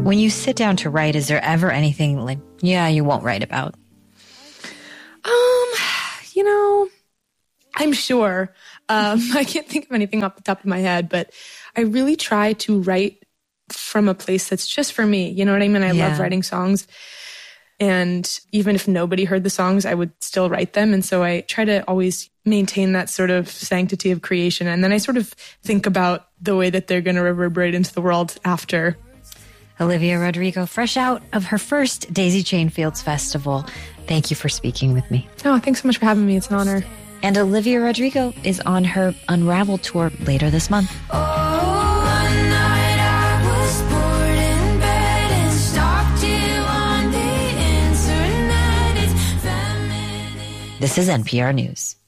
When you sit down to write, is there ever anything like, you won't write about? I'm sure. I can't think of anything off the top of my head, but I really try to write from a place that's just for me. You know what I mean? I love writing songs. And even if nobody heard the songs, I would still write them. And so I try to always maintain that sort of sanctity of creation. And then I sort of think about the way that they're going to reverberate into the world after. Olivia Rodrigo, fresh out of her first Daisy Chain Fields Festival. Thank you for speaking with me. Oh, thanks so much for having me. It's an honor. And Olivia Rodrigo is on her Unravel tour later this month. This is NPR News.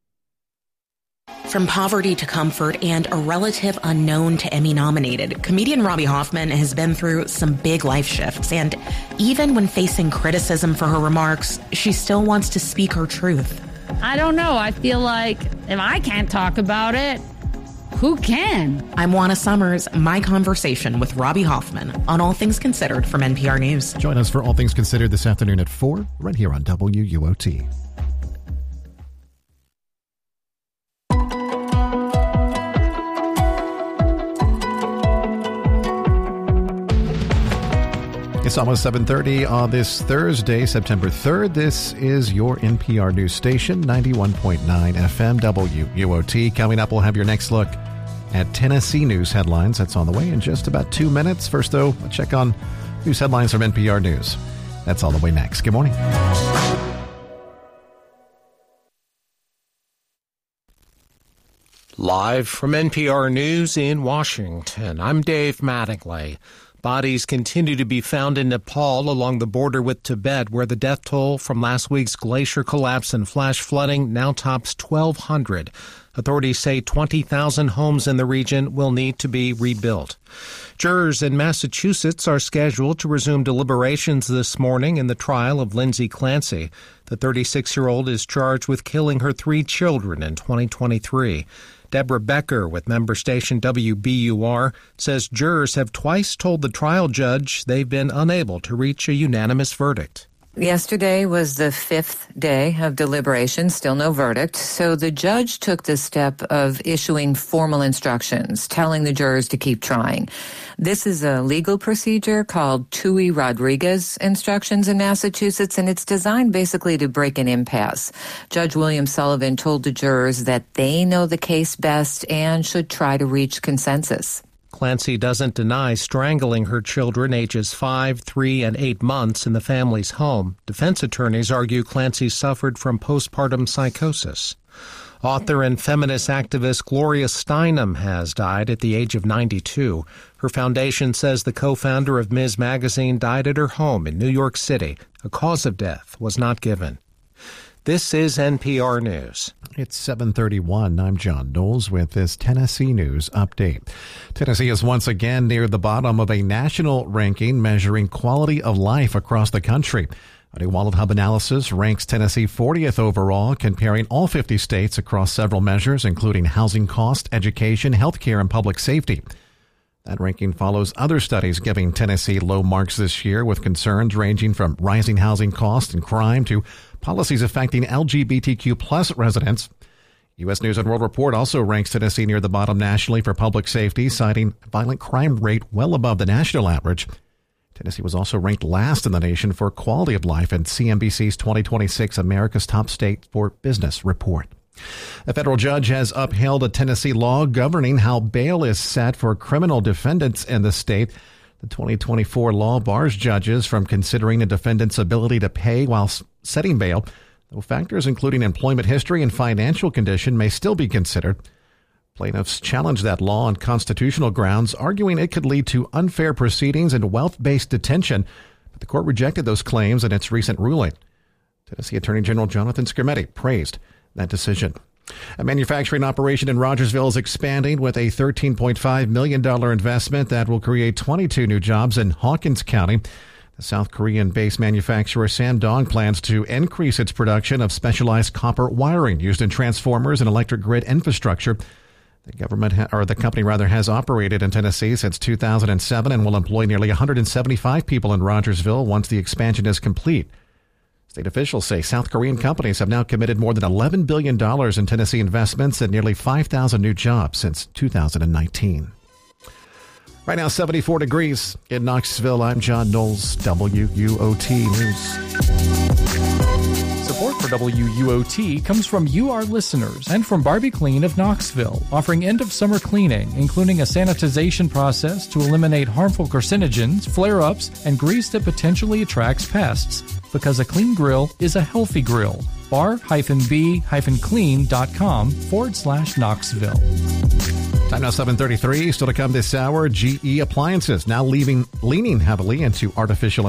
From poverty to comfort and a relative unknown to Emmy-nominated, comedian Robbie Hoffman has been through some big life shifts. And even when facing criticism for her remarks, she still wants to speak her truth. I don't know. I feel like if I can't talk about it, who can? I'm Juana Summers. My conversation with Robbie Hoffman on All Things Considered from NPR News. Join us for All Things Considered this afternoon at 4, right here on WUOT. It's almost 7:30 on this Thursday, September 3rd. This is your NPR News Station, 91.9 FM WUOT. Coming up, we'll have your next look at Tennessee news headlines. That's on the way in just about 2 minutes. First, though, a check on news headlines from NPR News. That's all the way next. Good morning. Live from NPR News in Washington, I'm Dave Mattingly. Bodies continue to be found in Nepal along the border with Tibet, where the death toll from last week's glacier collapse and flash flooding now tops 1,200. Authorities say 20,000 homes in the region will need to be rebuilt. Jurors in Massachusetts are scheduled to resume deliberations this morning in the trial of Lindsay Clancy. The 36-year-old is charged with killing her 3 children in 2023. Deborah Becker with member station WBUR says jurors have twice told the trial judge they've been unable to reach a unanimous verdict. Yesterday was the 5th day of deliberation, still no verdict. So the judge took the step of issuing formal instructions, telling the jurors to keep trying. This is a legal procedure called Tui-Rodriguez instructions in Massachusetts, and it's designed basically to break an impasse. Judge William Sullivan told the jurors that they know the case best and should try to reach consensus. Clancy doesn't deny strangling her children ages 5, 3, and 8 months in the family's home. Defense attorneys argue Clancy suffered from postpartum psychosis. Author and feminist activist Gloria Steinem has died at the age of 92. Her foundation says the co-founder of Ms. Magazine died at her home in New York City. A cause of death was not given. This is NPR News. It's 7:31. I'm John Knowles with this Tennessee News Update. Tennessee is once again near the bottom of a national ranking measuring quality of life across the country. A new Wallet Hub analysis ranks Tennessee 40th overall, comparing all 50 states across several measures, including housing cost, education, healthcare, and public safety. That ranking follows other studies giving Tennessee low marks this year, with concerns ranging from rising housing costs and crime to policies affecting LGBTQ plus residents. U.S. News and World Report also ranks Tennessee near the bottom nationally for public safety, citing a violent crime rate well above the national average. Tennessee was also ranked last in the nation for quality of life in CNBC's 2026 America's Top State for Business report. A federal judge has upheld a Tennessee law governing how bail is set for criminal defendants in the state. The 2024 law bars judges from considering a defendant's ability to pay while setting bail, though factors including employment history and financial condition may still be considered. Plaintiffs challenged that law on constitutional grounds, arguing it could lead to unfair proceedings and wealth-based detention, but the court rejected those claims in its recent ruling. Tennessee Attorney General Jonathan Skrmetti praised that decision. A manufacturing operation in Rogersville is expanding with a $13.5 million investment that will create 22 new jobs in Hawkins County. The South Korean-based manufacturer Samdong plans to increase its production of specialized copper wiring used in transformers and electric grid infrastructure. The company has operated in Tennessee since 2007 and will employ nearly 175 people in Rogersville once the expansion is complete. State officials say South Korean companies have now committed more than $11 billion in Tennessee investments and nearly 5,000 new jobs since 2019. Right now, 74 degrees in Knoxville. I'm John Knowles, WUOT News. Support for WUOT comes from you, our listeners, and from Barbie Clean of Knoxville, offering end-of-summer cleaning, including a sanitization process to eliminate harmful carcinogens, flare-ups, and grease that potentially attracts pests. Because a clean grill is a healthy grill. bar-b-clean.com/Knoxville. Time now 7:33. Still to come this hour, GE Appliances now leaning heavily into artificial